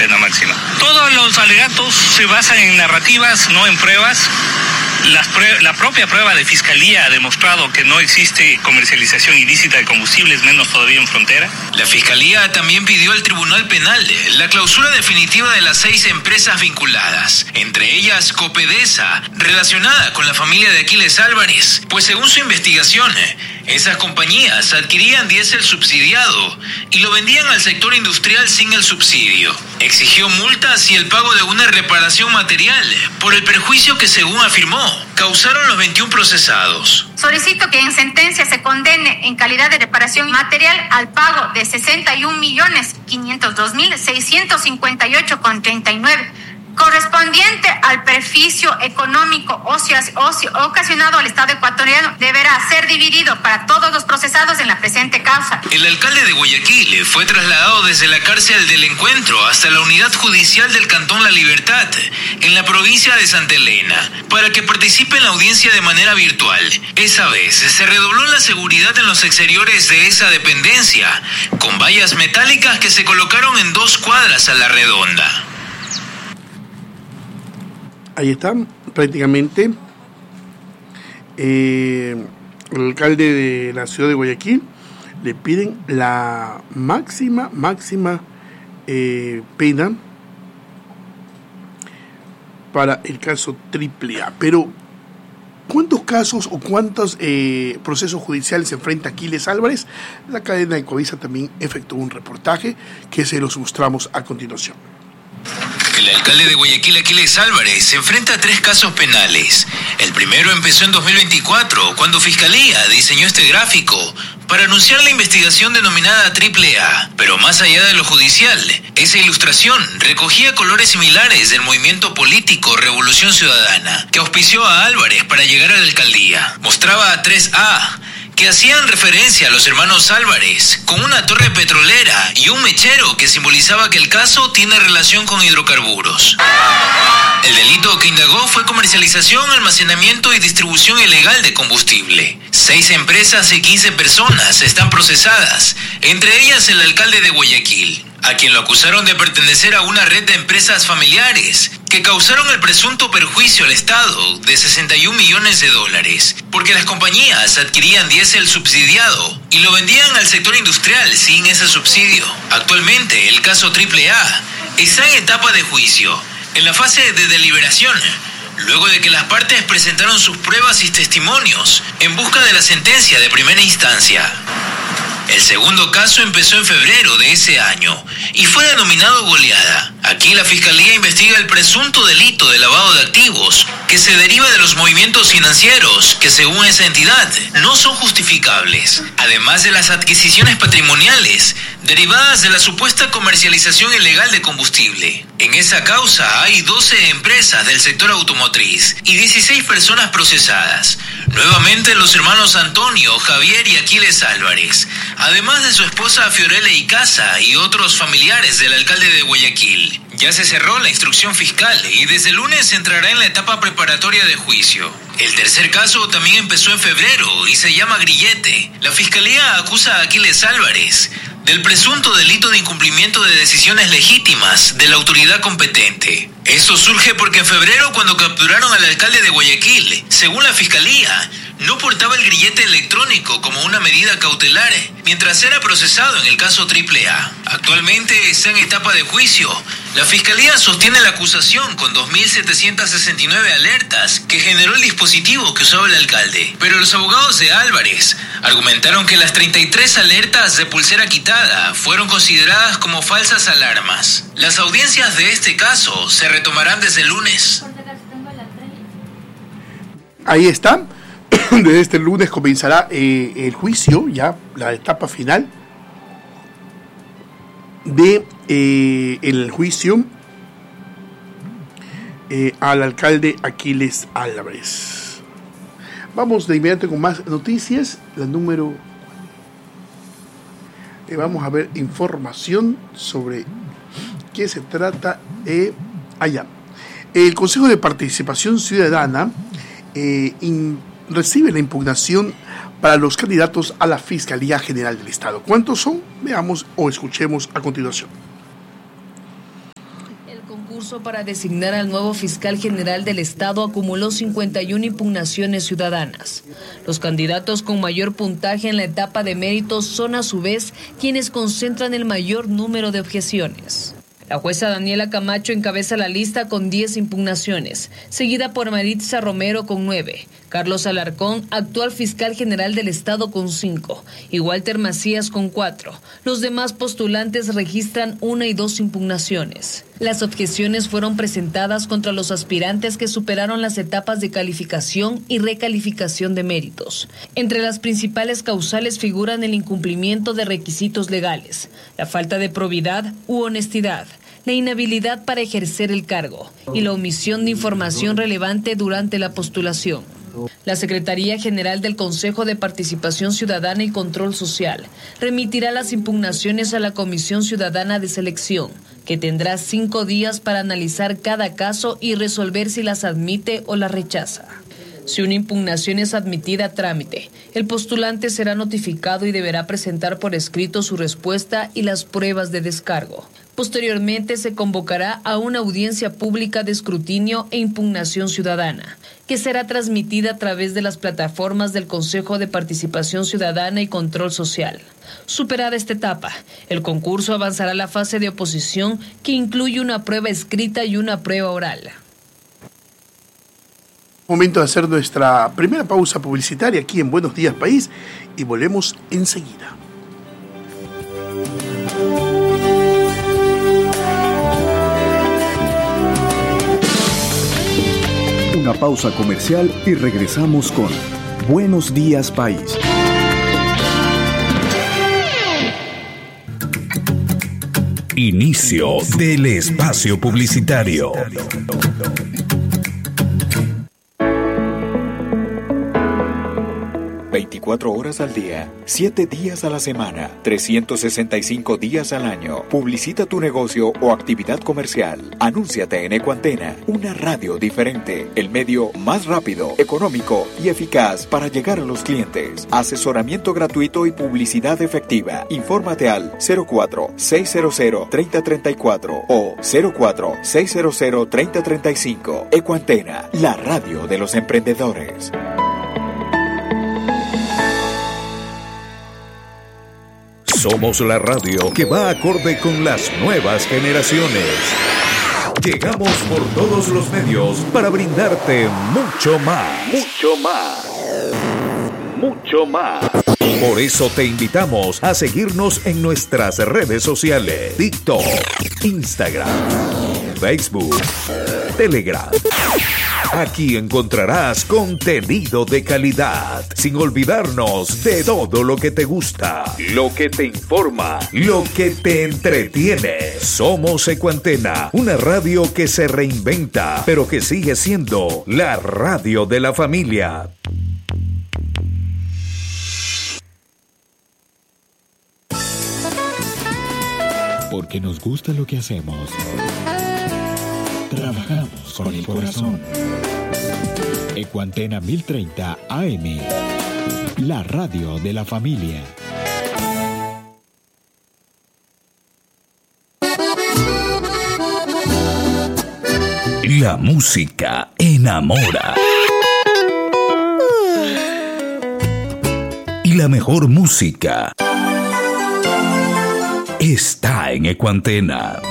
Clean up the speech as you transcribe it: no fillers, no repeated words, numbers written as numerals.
pena máxima. Todos los alegatos se basan en narrativas, no en pruebas. La propia prueba de Fiscalía ha demostrado que no existe comercialización ilícita de combustibles, menos todavía en frontera. La Fiscalía también pidió al Tribunal Penal la clausura definitiva de las 6 empresas vinculadas, entre ellas Copedesa, relacionada con la familia de Aquiles Álvarez, pues según su investigación, esas compañías adquirían diésel subsidiado y lo vendían al sector industrial sin el subsidio. Exigió multas y el pago de una reparación material por el perjuicio que, según afirmó, causaron los 21 procesados. Solicito que en sentencia se condene en calidad de reparación material al pago de 61.502.658,39, correspondiente al perjuicio económico ocasionado al Estado ecuatoriano, deberá ser dividido para todos los procesados en la presente causa. El alcalde de Guayaquil fue trasladado desde la cárcel del Encuentro hasta la unidad judicial del Cantón La Libertad, en la provincia de Santa Elena, para que participe en la audiencia de manera virtual. Esa vez se redobló la seguridad en los exteriores de esa dependencia, con vallas metálicas que se colocaron en 2 cuadras a la redonda. Ahí está, prácticamente el alcalde de la ciudad de Guayaquil le piden la máxima pena para el caso AAA. Pero ¿cuántos casos o cuántos procesos judiciales se enfrenta Aquiles Álvarez? La cadena de Covisa también efectuó un reportaje que se los mostramos a continuación. El alcalde de Guayaquil, Aquiles Álvarez, se enfrenta a 3 casos penales. El primero empezó en 2024, cuando Fiscalía diseñó este gráfico para anunciar la investigación denominada AAA. Pero más allá de lo judicial, esa ilustración recogía colores similares del movimiento político Revolución Ciudadana, que auspició a Álvarez para llegar a la alcaldía. Mostraba a 3A, que hacían referencia a los hermanos Álvarez, con una torre petrolera y un mechero que simbolizaba que el caso tiene relación con hidrocarburos. El delito que indagó fue comercialización, almacenamiento y distribución ilegal de combustible. 6 empresas y 15 personas están procesadas, entre ellas el alcalde de Guayaquil, a quien lo acusaron de pertenecer a una red de empresas familiares que causaron el presunto perjuicio al Estado de $61 millones, porque las compañías adquirían diésel subsidiado y lo vendían al sector industrial sin ese subsidio. Actualmente, el caso AAA está en etapa de juicio, en la fase de deliberación, luego de que las partes presentaron sus pruebas y testimonios en busca de la sentencia de primera instancia. El segundo caso empezó en febrero de ese año y fue denominado Goleada. Aquí la Fiscalía investiga el presunto delito de lavado de activos que se deriva de los movimientos financieros que, según esa entidad, no son justificables, además de las adquisiciones patrimoniales derivadas de la supuesta comercialización ilegal de combustible. En esa causa hay 12 empresas del sector automotriz y 16 personas procesadas. Nuevamente los hermanos Antonio, Javier y Aquiles Álvarez, además de su esposa Fiorella Icaza y otros familiares del alcalde de Guayaquil. Ya se cerró la instrucción fiscal y desde el lunes se entrará en la etapa preparatoria de juicio. El tercer caso también empezó en febrero y se llama Grillete. La Fiscalía acusa a Aquiles Álvarez del presunto delito de incumplimiento de decisiones legítimas de la autoridad competente. Esto surge porque en febrero, cuando capturaron al alcalde de Guayaquil, según la Fiscalía, no portaba el grillete electrónico como una medida cautelar, mientras era procesado en el caso AAA. Actualmente está en etapa de juicio. La Fiscalía sostiene la acusación con 2.769 alertas que generó el dispositivo que usaba el alcalde. Pero los abogados de Álvarez argumentaron que las 33 alertas de pulsera quitada fueron consideradas como falsas alarmas. Las audiencias de este caso se retomarán desde el lunes. Ahí está. Desde este lunes comenzará el juicio, ya la etapa final de el juicio al alcalde Aquiles Álvarez. Vamos de inmediato con más noticias. La número vamos a ver información sobre qué se trata allá. El Consejo de Participación Ciudadana recibe la impugnación para los candidatos a la Fiscalía General del Estado. ¿Cuántos son? Veamos o escuchemos a continuación. El concurso para designar al nuevo fiscal general del Estado acumuló 51 impugnaciones ciudadanas. Los candidatos con mayor puntaje en la etapa de méritos son a su vez quienes concentran el mayor número de objeciones. La jueza Daniela Camacho encabeza la lista con 10 impugnaciones, seguida por Maritza Romero con 9, Carlos Alarcón, actual fiscal general del Estado, con 5, y Walter Macías con 4. Los demás postulantes registran 1 y 2 impugnaciones. Las objeciones fueron presentadas contra los aspirantes que superaron las etapas de calificación y recalificación de méritos. Entre las principales causales figuran el incumplimiento de requisitos legales, la falta de probidad u honestidad, la inhabilidad para ejercer el cargo y la omisión de información relevante durante la postulación. La Secretaría General del Consejo de Participación Ciudadana y Control Social remitirá las impugnaciones a la Comisión Ciudadana de Selección, que tendrá 5 días para analizar cada caso y resolver si las admite o las rechaza. Si una impugnación es admitida a trámite, el postulante será notificado y deberá presentar por escrito su respuesta y las pruebas de descargo. Posteriormente se convocará a una audiencia pública de escrutinio e impugnación ciudadana, que será transmitida a través de las plataformas del Consejo de Participación Ciudadana y Control Social. Superada esta etapa, el concurso avanzará a la fase de oposición, que incluye una prueba escrita y una prueba oral. Momento de hacer nuestra primera pausa publicitaria aquí en Buenos Días País y volvemos enseguida. Una pausa comercial y regresamos con Buenos Días País. Inicio del espacio publicitario. 24 horas al día, 7 días a la semana, 365 días al año. Publicita tu negocio o actividad comercial. Anúnciate en Ecuantena, una radio diferente, el medio más rápido, económico y eficaz para llegar a los clientes. Asesoramiento gratuito y publicidad efectiva. Infórmate al 04-600-3034 o 04-600-3035. Ecuantena, la radio de los emprendedores. Somos la radio que va acorde con las nuevas generaciones. Llegamos por todos los medios para brindarte mucho más. Mucho más. Mucho más. Por eso te invitamos a seguirnos en nuestras redes sociales: TikTok, Instagram, Facebook, Telegram. Aquí encontrarás contenido de calidad, sin olvidarnos de todo lo que te gusta, lo que te informa, lo que te entretiene. Somos Ecuantena, una radio que se reinventa, pero que sigue siendo la radio de la familia. Porque nos gusta lo que hacemos. Trabajamos con el corazón. Ecuantena 1030 AM, la radio de la familia. La música enamora. Y la mejor música está en Ecuantena.